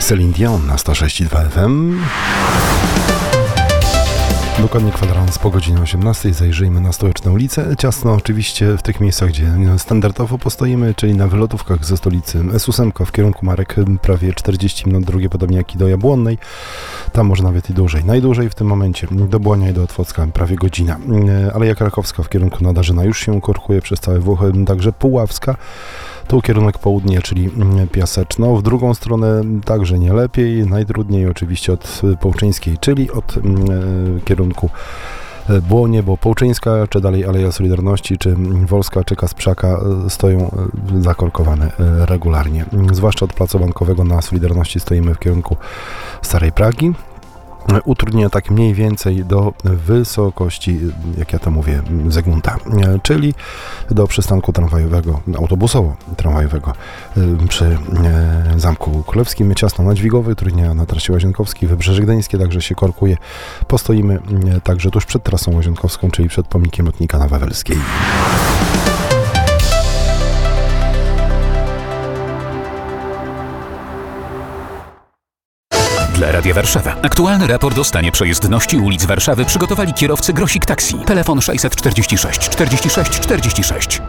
Celine Dion na 106,2 FM. Dokładnie kwadrans po godzinie 18. Zajrzyjmy na Stołeczną ulicę. Ciasno oczywiście w tych miejscach, gdzie standardowo postoimy, czyli na wylotówkach ze stolicy S8 w kierunku Marek prawie 40 minut, drugie podobnie jak i do Jabłonnej. Tam może nawet i dłużej. Najdłużej w tym momencie do Błonia i do Otwocka prawie godzina. Aleja Krakowska w kierunku Nadarzyna już się korkuje przez całe Włochy, także Puławska. Tu kierunek południe, czyli Piaseczno. W drugą stronę także nie lepiej. Najtrudniej oczywiście od Połczyńskiej, czyli od kierunku Błonie, bo Połczyńska, czy dalej Aleja Solidarności, czy Wolska, czy Kasprzaka stoją zakorkowane regularnie. Zwłaszcza od Placu Bankowego na Solidarności stoimy w kierunku Starej Pragi. Utrudnienia tak mniej więcej do wysokości, jak ja to mówię, Zygmunta, czyli do przystanku tramwajowego, autobusowo-tramwajowego przy Zamku Królewskim. Ciasno na Dźwigowej, utrudnienia na trasie Łazienkowskiej, Wybrzeże Gdańskie także się korkuje. Postoimy także tuż przed trasą łazienkowską, czyli przed pomnikiem lotnika na Wawelskiej. Dla Radia Warszawa. Aktualny raport o stanie przejezdności ulic Warszawy przygotowali kierowcy Grosik Taxi. Telefon 646 46 46.